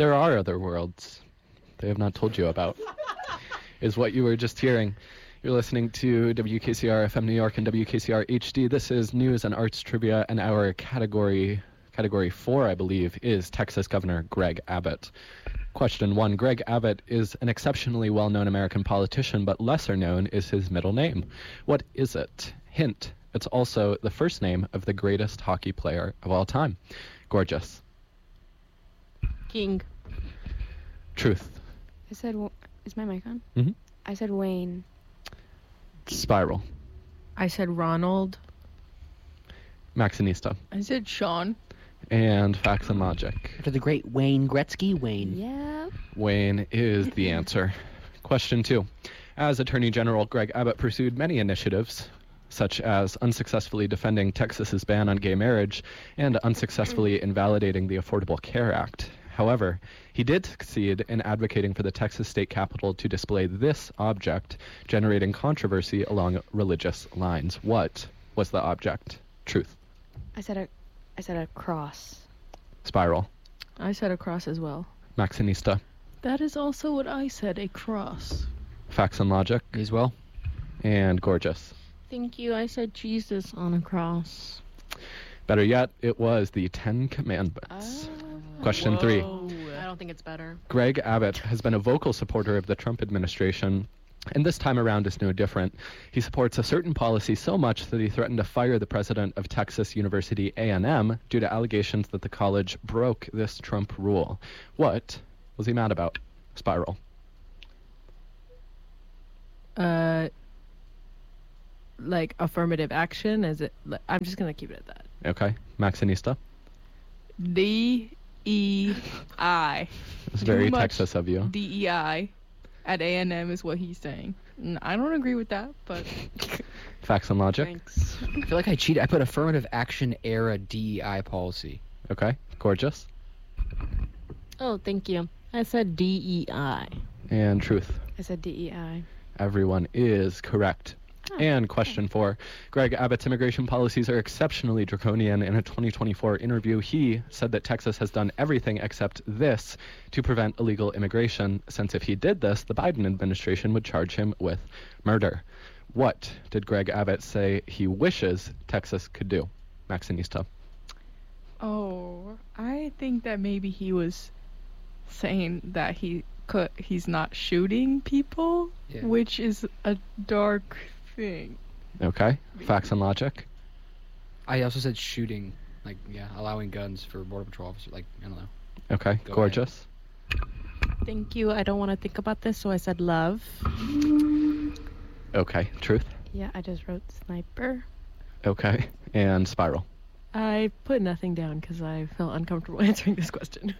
There are other worlds they have not told you about, is what you were just hearing. You're listening to WKCR FM New York and WKCR HD. This is News and Arts Trivia, and our category 4, I believe, is Texas Governor Greg Abbott. Question 1. Greg Abbott is an exceptionally well-known American politician, but lesser known is his middle name. What is it? Hint, it's also the first name of the greatest hockey player of all time. Gorgeous. King. Truth. I said, is my mic on? Mm-hmm. I said Wayne. Spiral. I said Ronald. Maxinista. I said Sean. And Facts and Logic. After the great Wayne Gretzky, Wayne. Yeah. Wayne is the answer. Question 2. As Attorney General, Greg Abbott pursued many initiatives, such as unsuccessfully defending Texas's ban on gay marriage and unsuccessfully invalidating the Affordable Care Act. However, he did succeed in advocating for the Texas state capitol to display this object, generating controversy along religious lines. What was the object? Truth. I said a cross. Spiral. I said a cross as well. Maxinista. That is also what I said, a cross. Facts and Logic. Me as well. And Gorgeous. Thank you. I said Jesus on a cross. Better yet, it was the Ten Commandments. Question 3. I don't think it's better. Greg Abbott has been a vocal supporter of the Trump administration, and this time around is no different. He supports a certain policy so much that he threatened to fire the president of Texas University A&M due to allegations that the college broke this Trump rule. What was he mad about? Spiral. Like affirmative action? Is it? I'm just gonna keep it at that. Okay. Maxinista. DEI. It's very Too much Texas of you. DEI at A&M is what he's saying. I don't agree with that, but Facts and Logic. thanks. I feel like I cheated. I put affirmative action era DEI policy. Okay. Gorgeous. Oh, thank you. I said DEI. And Truth. I said DEI. Everyone is correct. And question 4. Greg Abbott's immigration policies are exceptionally draconian. In a 2024 interview, he said that Texas has done everything except this to prevent illegal immigration, since if he did this, the Biden administration would charge him with murder. What did Greg Abbott say he wishes Texas could do? Maxinista. Oh, I think that maybe he was saying that he's not shooting people, Yeah. which is a dark thing. Okay. Facts and Logic. I also said shooting, allowing guns for Border Patrol officers. I don't know. Okay. Go Gorgeous. Thank you. I don't want to think about this, so I said love. Okay. Truth. Yeah, I just wrote sniper. Okay. And Spiral. I put nothing down because I felt uncomfortable answering this question.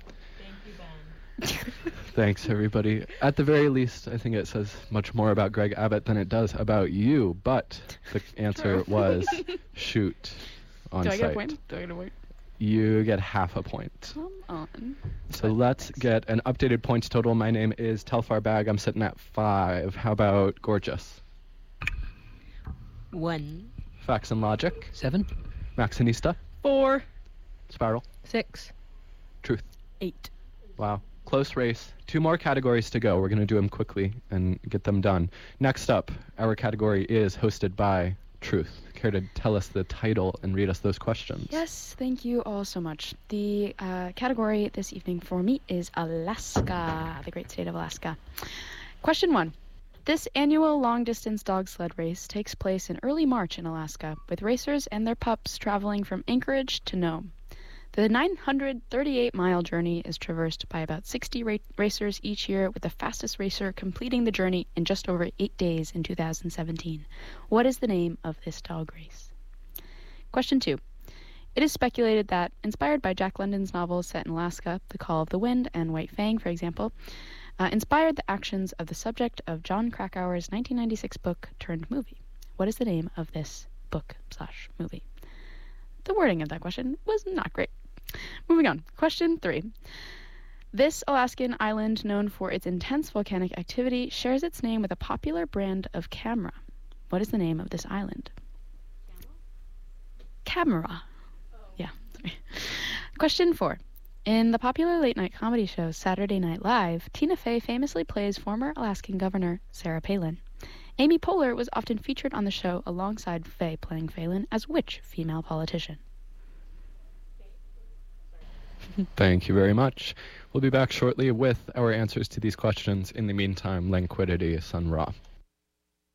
Thanks, everybody. At the very least, I think it says much more about Greg Abbott than it does about you, but the answer was shoot on Do I site. get a point? Do I get a point? You get half a point. Come on. So let's get an updated points total. My name is Telfar Bag. I'm sitting at 5. How about Gorgeous? 1. Facts and Logic. 7. Maxinista. 4. Spiral. 6. Truth. 8. Wow. Close race. 2 more categories to go. We're going to do them quickly and get them done. Next up, our category is hosted by Truth. Care to tell us the title and read us those questions? Yes, thank you all so much. The category this evening for me is Alaska, the great state of Alaska. Question 1. This annual long-distance dog sled race takes place in early March in Alaska, with racers and their pups traveling from Anchorage to Nome. The 938-mile journey is traversed by about 60 racers each year, with the fastest racer completing the journey in just over 8 days in 2017. What is the name of this dog race? Question 2. It is speculated that, inspired by Jack London's novels set in Alaska, The Call of the Wind and White Fang, for example, inspired the actions of the subject of John Krakauer's 1996 book turned movie. What is the name of this book/movie? The wording of that question was not great. Moving on. Question 3. This Alaskan island, known for its intense volcanic activity, shares its name with a popular brand of camera. What is the name of this island? Camera. Yeah, sorry. Question 4. In the popular late-night comedy show Saturday Night Live, Tina Fey famously plays former Alaskan Governor Sarah Palin. Amy Poehler was often featured on the show alongside Fey playing Phelan as which female politician? Thank you very much. We'll be back shortly with our answers to these questions. In the meantime, Lanquidity, Sun Ra.